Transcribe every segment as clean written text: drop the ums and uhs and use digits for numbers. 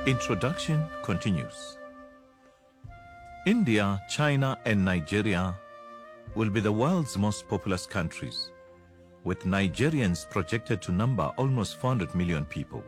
Introduction continues. India, China, and Nigeria will be the world's most populous countries, with Nigerians projected to number almost 400 million people.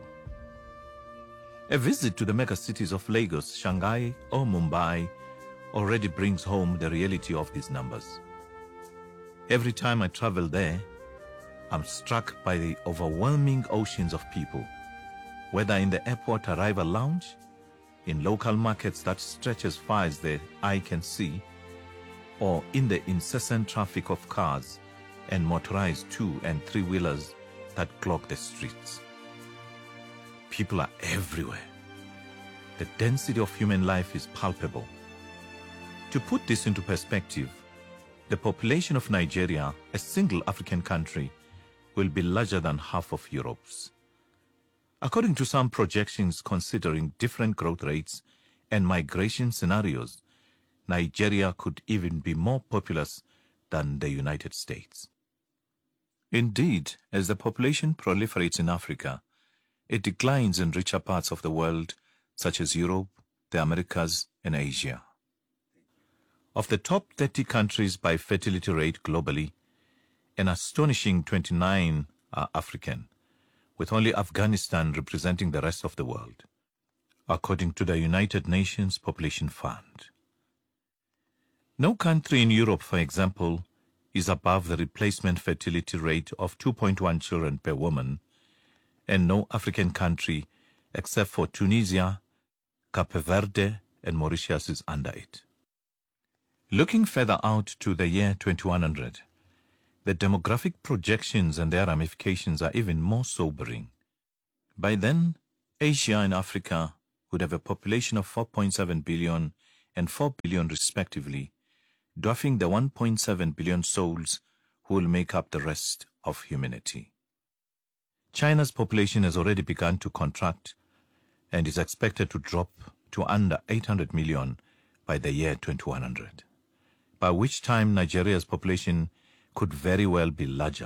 A visit to the mega cities of Lagos, Shanghai, or Mumbai already brings home the reality of these numbers. Every time I travel there, I'm struck by the overwhelming oceans of people, whether in the airport arrival lounge, in local markets that stretch as far as the eye can see, or in the incessant traffic of cars and motorized 2- and 3-wheelers that clog the streets. People are everywhere. The density of human life is palpable. To put this into perspective, the population of Nigeria, a single African country, will be larger than half of Europe's. According to some projections considering different growth rates and migration scenarios, Nigeria could even be more populous than the United States. Indeed, as the population proliferates in Africa, it declines in richer parts of the world such as Europe, the Americas, and Asia. Of the top 30 countries by fertility rate globally, an astonishing 29 are African, with only Afghanistan representing the rest of the world, according to the United Nations Population Fund. No country in Europe, for example, is above the replacement fertility rate of 2.1 children per woman, and no African country, except for Tunisia, Cape Verde, and Mauritius, is under it. Looking further out to the year 2100, the demographic projections and their ramifications are even more sobering. By then, Asia and Africa would have a population of 4.7 billion and 4 billion respectively, dwarfing the 1.7 billion souls who will make up the rest of humanity. China's population has already begun to contract and is expected to drop to under 800 million by the year 2100, by which time Nigeria's population could very well be larger.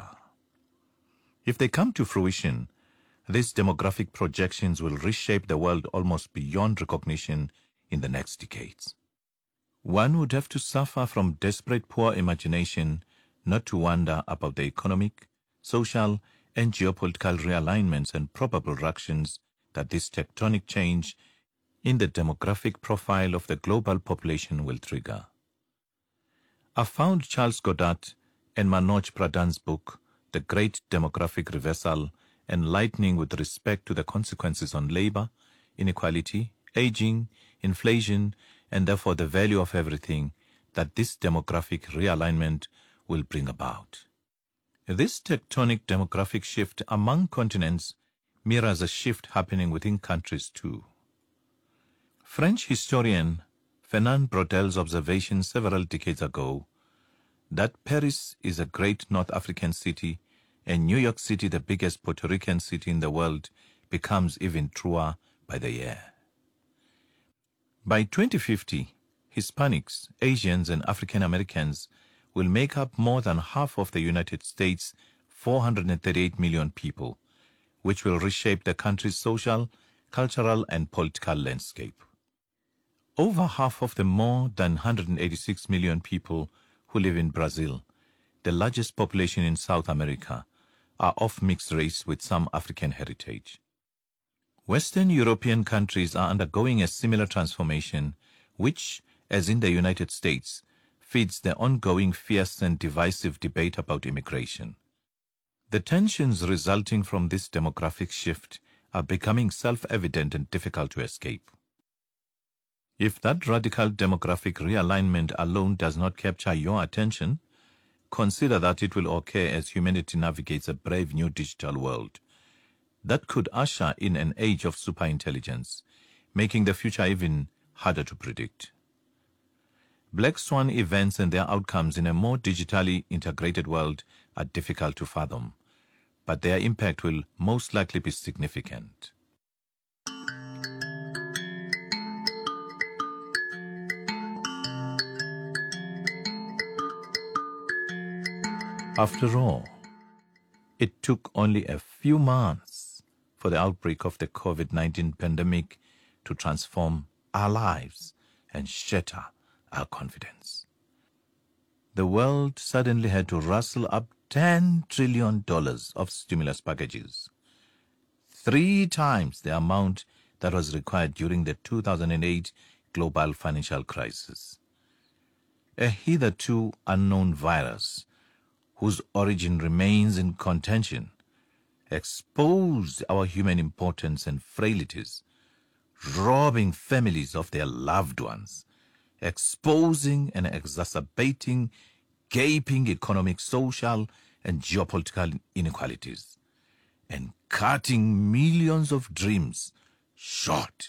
If they come to fruition, these demographic projections will reshape the world almost beyond recognition in the next decades. One would have to suffer from desperate poor imagination not to wonder about the economic, social, and geopolitical realignments and probable ructions that this tectonic change in the demographic profile of the global population will trigger. I found Charles Goddard and Manoj Pradhan's book, The Great Demographic Reversal, enlightening with respect to the consequences on labor, inequality, aging, inflation, and therefore the value of everything that this demographic realignment will bring about. This tectonic demographic shift among continents mirrors a shift happening within countries too. French historian Fernand Braudel's observation several decades ago that Paris is a great North African city and New York City, the biggest Puerto Rican city in the world, becomes even truer by the year. By 2050, Hispanics, Asians, and African Americans will make up more than half of the United States' 438 million people, which will reshape the country's social, cultural, and political landscape. Over half of the more than 186 million people who live in Brazil, the largest population in South America, are of mixed race with some African heritage. Western European countries are undergoing a similar transformation, which, as in the United States, feeds the ongoing fierce and divisive debate about immigration. The tensions resulting from this demographic shift are becoming self-evident and difficult to escape. If that radical demographic realignment alone does not capture your attention, consider that it will occur as humanity navigates a brave new digital world that could usher in an age of superintelligence, making the future even harder to predict. Black swan events and their outcomes in a more digitally integrated world are difficult to fathom, but their impact will most likely be significant. After all, it took only a few months for the outbreak of the COVID-19 pandemic to transform our lives and shatter our confidence. The world suddenly had to rustle up $10 trillion of stimulus packages, 3 times the amount that was required during the 2008 global financial crisis. A hitherto unknown virus, whose origin remains in contention, exposed our human impotence and frailties, robbing families of their loved ones, exposing and exacerbating gaping economic, social, and geopolitical inequalities, and cutting millions of dreams short.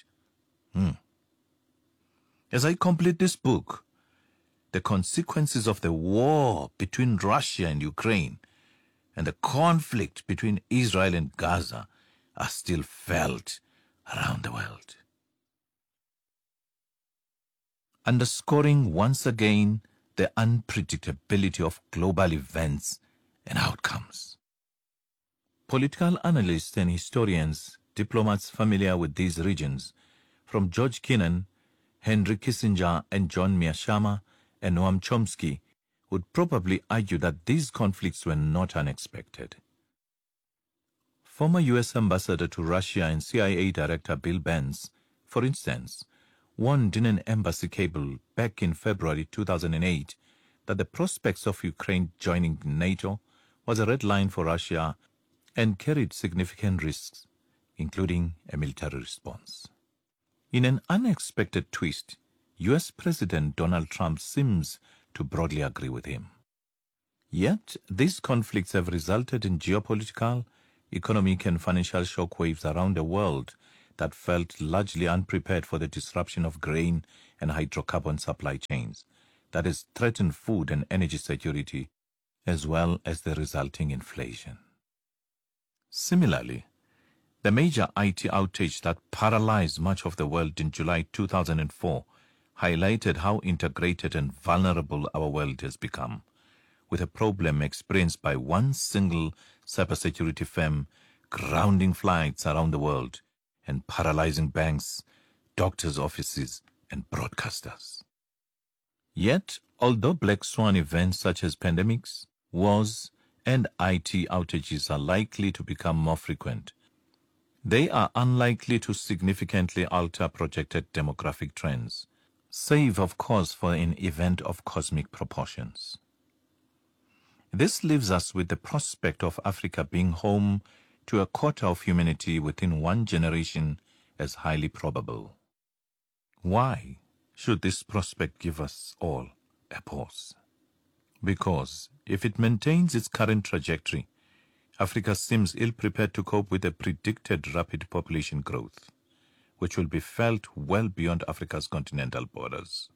As I complete this book, the consequences of the war between Russia and Ukraine and the conflict between Israel and Gaza are still felt around the world, underscoring once again the unpredictability of global events and outcomes. Political analysts and historians, diplomats familiar with these regions, from George Kennan, Henry Kissinger, and John Mearsheimer, and Noam Chomsky, would probably argue that these conflicts were not unexpected. Former U.S. Ambassador to Russia and CIA Director Bill Burns, for instance, warned in an embassy cable back in February 2008 that the prospects of Ukraine joining NATO was a red line for Russia and carried significant risks, including a military response. In an unexpected twist, U.S. President Donald Trump seems to broadly agree with him. Yet, these conflicts have resulted in geopolitical, economic, and financial shockwaves around the world that felt largely unprepared for the disruption of grain and hydrocarbon supply chains that has threatened food and energy security, as well as the resulting inflation. Similarly, the major IT outage that paralyzed much of the world in July 2004 highlighted how integrated and vulnerable our world has become, with a problem experienced by one single cybersecurity firm grounding flights around the world and paralyzing banks, doctors' offices, and broadcasters. Yet, although black swan events such as pandemics, wars, and IT outages are likely to become more frequent, they are unlikely to significantly alter projected demographic trends, save, of course, for an event of cosmic proportions. This leaves us with the prospect of Africa being home to a quarter of humanity within one generation as highly probable. Why should this prospect give us all a pause? Because if it maintains its current trajectory, Africa seems ill-prepared to cope with the predicted rapid population growth, which will be felt well beyond Africa's continental borders.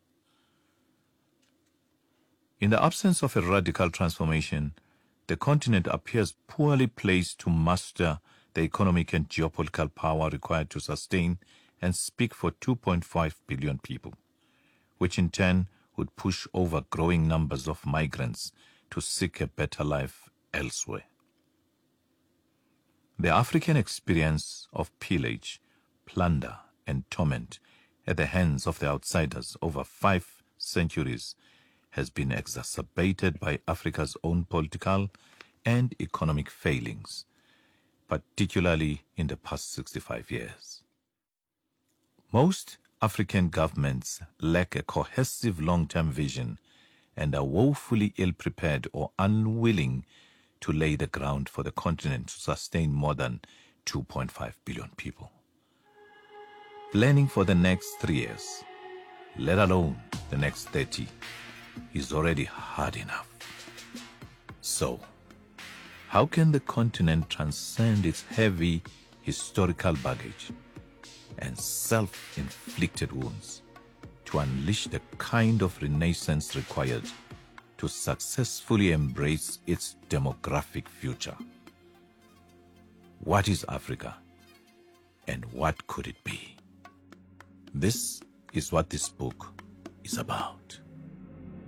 In the absence of a radical transformation, the continent appears poorly placed to master the economic and geopolitical power required to sustain and speak for 2.5 billion people, which in turn would push over growing numbers of migrants to seek a better life elsewhere. The African experience of pillage, plunder, and torment at the hands of the outsiders over 5 centuries has been exacerbated by Africa's own political and economic failings, particularly in the past 65 years. Most African governments lack a cohesive long-term vision and are woefully ill-prepared or unwilling to lay the ground for the continent to sustain more than 2.5 billion people. Planning for the next 3 years, let alone the next 30, is already hard enough. So, how can the continent transcend its heavy historical baggage and self-inflicted wounds to unleash the kind of renaissance required to successfully embrace its demographic future? What is Africa, and what could it be? This is what this book is about.